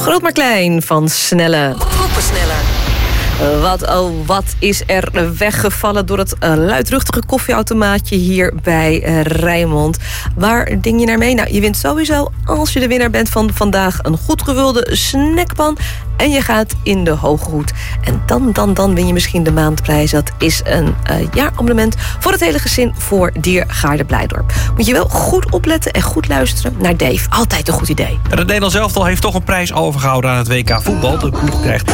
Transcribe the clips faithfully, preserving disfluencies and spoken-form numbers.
Groot maar klein van Snelle. Koppersneller. Wat, oh, wat is er weggevallen door het uh, luidruchtige koffieautomaatje hier bij uh, Rijnmond? Waar ding je naar mee? Nou, je wint sowieso, als je de winnaar bent van vandaag, een goed gevulde snackpan. En je gaat in de hoge hoed. En dan, dan, dan win je misschien de maandprijs. Dat is een uh, jaarabonnement voor het hele gezin voor Diergaarde Blijdorp. Moet je wel goed opletten en goed luisteren naar Dave. Altijd een goed idee. Het Nederlands elftal heeft toch een prijs overgehouden aan het W K voetbal. De ploeg krijgt...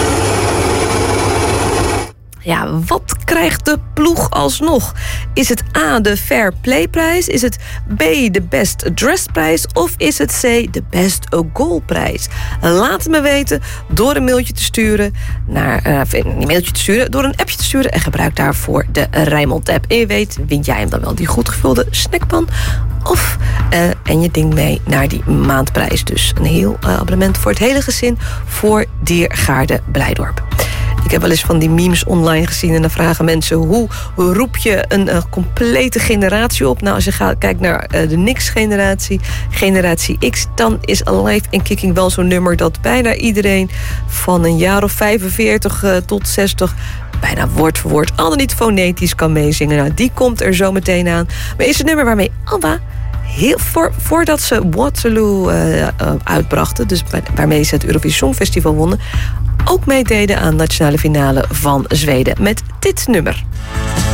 Ja, wat krijgt de ploeg alsnog? Is het A, de Fair Play prijs? Is het B, de Best Dressed prijs? Of is het C, de Best Goal prijs? Laat het me weten door een mailtje te sturen naar uh, een mailtje te sturen, door een appje te sturen en gebruik daarvoor de Rijnmond app. En je weet, win jij hem dan wel die goed gevulde snackpan? Of uh, en je ding mee naar die maandprijs. Dus een heel uh, abonnement voor het hele gezin voor Diergaarde Blijdorp. Ik heb wel eens van die memes online gezien en dan vragen mensen, hoe roep je een, een complete generatie op? Nou, als je gaat, kijkt naar uh, de Nix-generatie, generatie X, dan is Alive and Kicking wel zo'n nummer dat bijna iedereen van een jaar of vijfenveertig uh, tot zestig bijna woord voor woord, al dan niet fonetisch kan meezingen. Nou, die komt er zo meteen aan. Maar is het nummer waarmee ABBA heel voor, voordat ze Waterloo uh, uh, uitbrachten, dus bij, waarmee ze het Eurovisie Songfestival wonnen, ook meededen aan de nationale finale van Zweden met dit nummer.